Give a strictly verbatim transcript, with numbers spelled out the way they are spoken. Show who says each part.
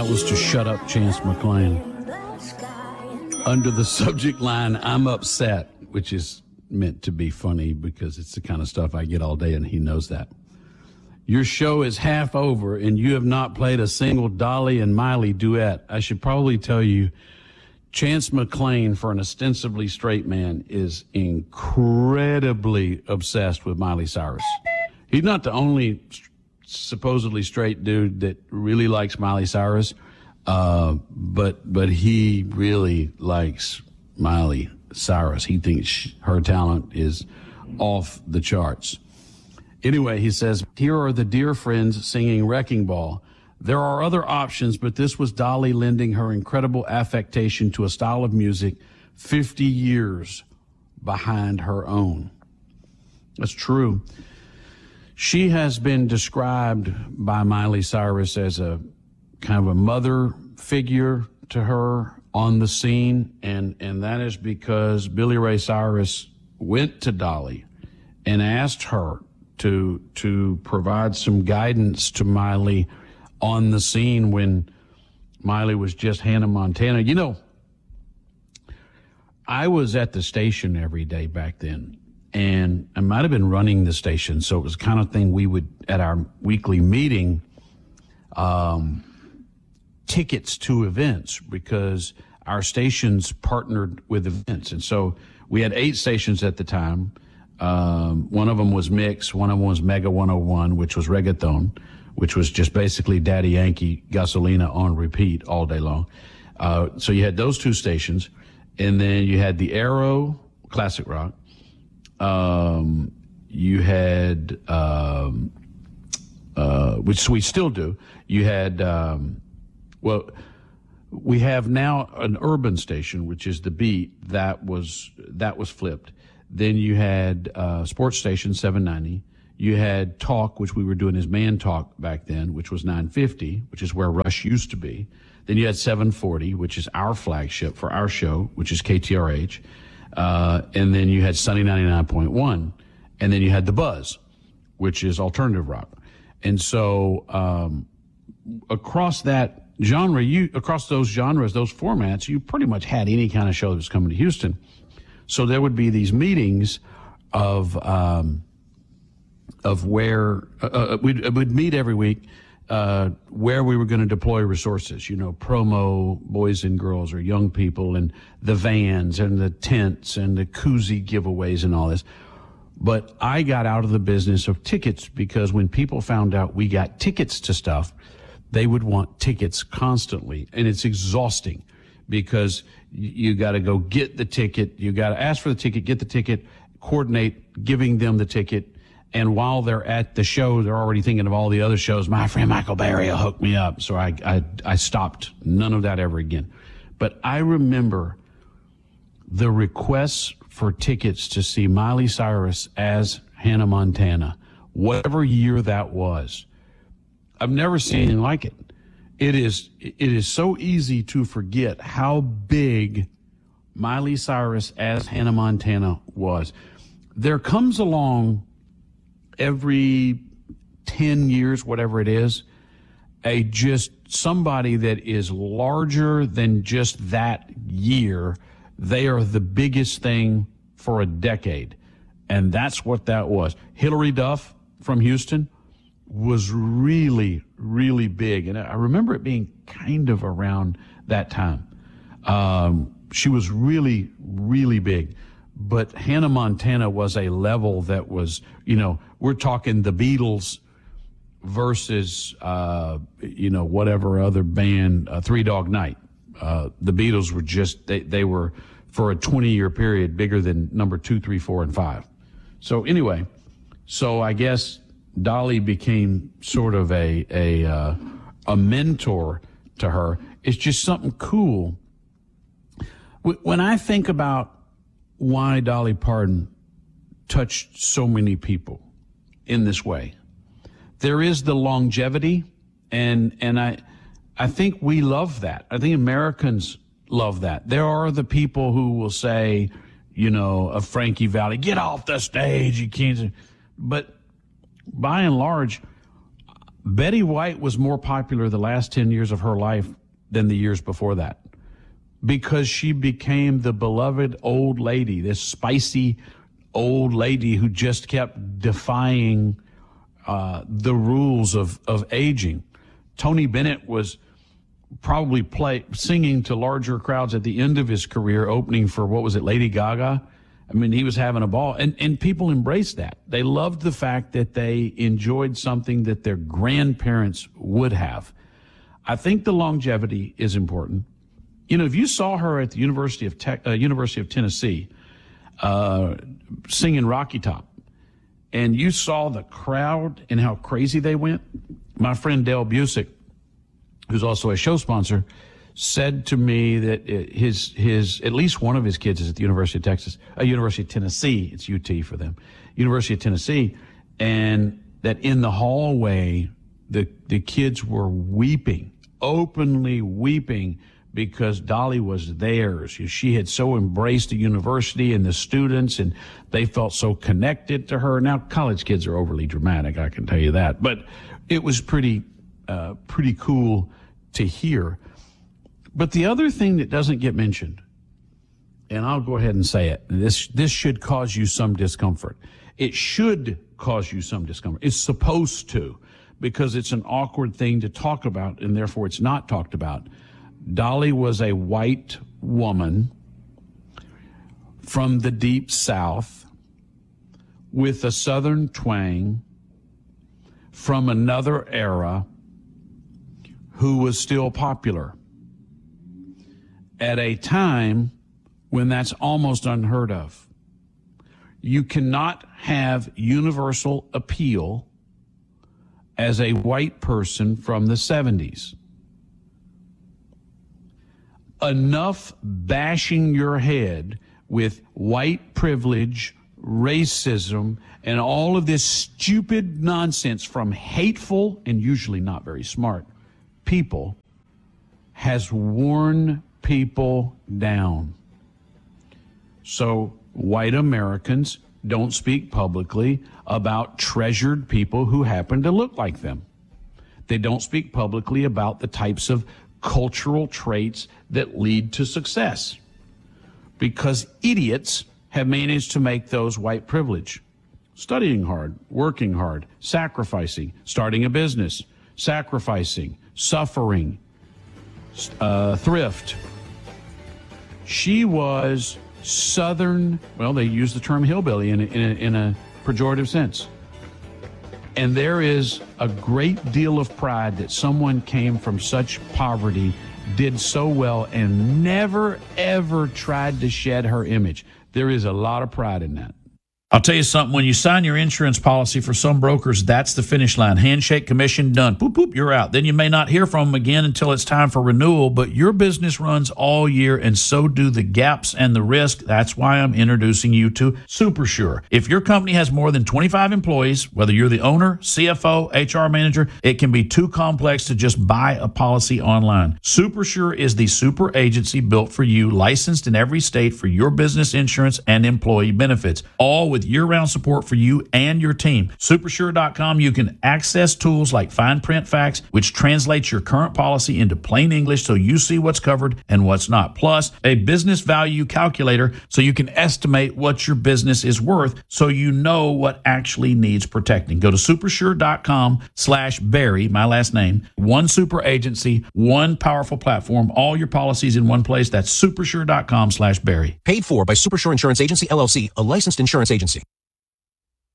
Speaker 1: That was to Shut Up, Chance McClain. Under the subject line, I'm upset, which is meant to be funny because it's the kind of stuff I get all day, and he knows that. Your show is half over, and you have not played a single Dolly and Miley duet. I should probably tell you, Chance McClain, for an ostensibly straight man, is incredibly obsessed with Miley Cyrus. He's not the only supposedly straight dude that really likes Miley Cyrus, uh, but but he really likes Miley Cyrus. He thinks she, her talent is off the charts. Anyway, he says, here are the dear friends singing Wrecking Ball. There are other options, but this was Dolly lending her incredible affectation to a style of music fifty years behind her own. That's true. She has been described by Miley Cyrus as a kind of a mother figure to her on the scene, and, and that is because Billy Ray Cyrus went to Dolly and asked her to to provide some guidance to Miley on the scene when Miley was just Hannah Montana. You know, I was at the station every day back then, and I might have been running the station, so it was the kind of thing we would, at our weekly meeting, um, tickets to events, because our stations partnered with events. And so we had eight stations at the time. Um, one of them was Mix, one of them was Mega one oh one, which was reggaeton, which was just basically Daddy Yankee Gasolina on repeat all day long. Uh, so you had those two stations, and then you had the Arrow, classic rock. Um, you had, um, uh, which we still do. You had, um, well, we have now an urban station, which is the Beat. That was, that was flipped. Then you had uh, sports station seven ninety. You had Talk, which we were doing as Man Talk back then, which was nine fifty, which is where Rush used to be. Then you had seven forty, which is our flagship for our show, which is K T R H. Uh, and then you had Sunny ninety-nine point one. And then you had The Buzz, which is alternative rock. And so um, across that genre, you across those genres, those formats, you pretty much had any kind of show that was coming to Houston. So there would be these meetings of um, of where uh, uh, we'd, we'd meet every week, uh, where we were going to deploy resources, you know, promo boys and girls or young people, and the vans and the tents and the koozie giveaways and all this. But I got out of the business of tickets, because when people found out we got tickets to stuff, they would want tickets constantly, and it's exhausting. Because you got to go get the ticket, you got to ask for the ticket, get the ticket, coordinate giving them the ticket, and while they're at the show, they're already thinking of all the other shows. My friend Michael Berry will hook me up. So I, I, I stopped. None of that ever again. But I remember the requests for tickets to see Miley Cyrus as Hannah Montana, whatever year that was. I've never seen anything like it. It is it is so easy to forget how big Miley Cyrus as Hannah Montana was. There comes along every ten years, whatever it is, a just somebody that is larger than just that year. They are the biggest thing for a decade. And that's what that was. Hillary Duff from Houston was really, really big. And I remember it being kind of around that time. Um, she was really, really big. But Hannah Montana was a level that was, you know, we're talking the Beatles versus, uh, you know, whatever other band, uh, Three Dog Night. Uh, the Beatles were just, they, they were, for a twenty-year period, bigger than number two, three, four, and five. So anyway, so I guess Dolly became sort of a a uh, a mentor to her. It's just something cool. When I think about why Dolly Parton touched so many people in this way, there is the longevity, and and I I think we love that. I think Americans love that. There are the people who will say, you know, of Frankie Valli, get off the stage, you can't. But by and large, Betty White was more popular the last ten years of her life than the years before that, because she became the beloved old lady, this spicy old lady who just kept defying uh, the rules of, of aging. Tony Bennett was probably play, singing to larger crowds at the end of his career, opening for, what was it, Lady Gaga? I mean, he was having a ball, and, and people embraced that. They loved the fact that they enjoyed something that their grandparents would have. I think the longevity is important. You know, if you saw her at the University of Te- uh, University of Tennessee uh, singing Rocky Top, and you saw the crowd and how crazy they went, my friend Dale Busick, who's also a show sponsor, said to me that his his at least one of his kids is at the University of Texas, uh, University of Tennessee. It's U T for them, University of Tennessee, and that in the hallway, the the kids were weeping, openly weeping, because Dolly was theirs. She had so embraced the university and the students, and they felt so connected to her. Now, college kids are overly dramatic, I can tell you that, but it was pretty uh, pretty cool to hear. But the other thing that doesn't get mentioned, and I'll go ahead and say it, this this should cause you some discomfort. It should cause you some discomfort. It's supposed to, because it's an awkward thing to talk about, and therefore it's not talked about. Dolly was a white woman from the Deep South with a Southern twang from another era who was still popular at a time when that's almost unheard of. You cannot have universal appeal as a white person from the seventies. Enough bashing your head with white privilege, racism, and all of this stupid nonsense from hateful and usually not very smart people has worn people down. So white Americans don't speak publicly about treasured people who happen to look like them. They don't speak publicly about the types of cultural traits that lead to success, because idiots have managed to make those white privilege. Studying hard, working hard, sacrificing, starting a business, sacrificing, suffering, uh, thrift. She was Southern, well, they use the term hillbilly in a, in a, in a pejorative sense. And there is a great deal of pride that someone came from such poverty, did so well, and never, ever tried to shed her image. There is a lot of pride in that. I'll tell you something, when you sign your insurance policy, for some brokers, that's the finish line. Handshake, commission, done. Boop, boop, you're out. Then you may not hear from them again until it's time for renewal, but your business runs all year, and so do the gaps and the risk. That's why I'm introducing you to SuperSure. If your company has more than twenty-five employees, whether you're the owner, C F O, H R manager, it can be too complex to just buy a policy online. SuperSure is the super agency built for you, licensed in every state for your business insurance and employee benefits, all with year-round support for you and your team. Supersure dot com, you can access tools like Fine Print Facts, which translates your current policy into plain English so you see what's covered and what's not. Plus, a business value calculator so you can estimate what your business is worth so you know what actually needs protecting. Go to supersure dot com slash Barry, my last name. One super agency, one powerful platform, all your policies in one place. That's supersure dot com slash Barry.
Speaker 2: Paid for by Supersure Insurance Agency, L L C, a licensed insurance agency.